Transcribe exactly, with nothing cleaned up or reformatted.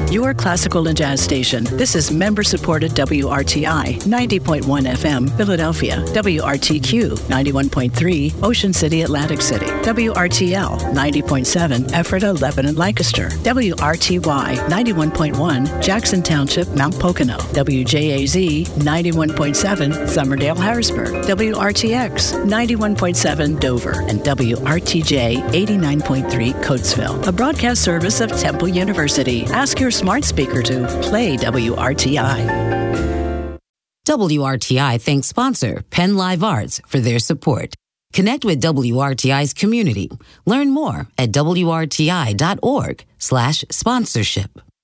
your classical and jazz station. This is member-supported W R T I ninety point one F M, Philadelphia. W R T Q ninety-one point three, Ocean City, Atlantic City. W R T L ninety point seven, Ephrata, Lebanon, Lancaster. W R T Y ninety-one point one, Jackson Township, Mount Pocono. W J A Z ninety-one point seven, Summerdale, Harrisburg. W R T X ninety-one point seven, Dover. And W R T J eighty-nine point three, Coatesville. A broadcast service of Temple University. Ask your smart speaker to play W R T I. W R T I thanks sponsor Penn Live Arts for their support. Connect with W R T I's community. Learn more at W R T I dot org slash sponsorship.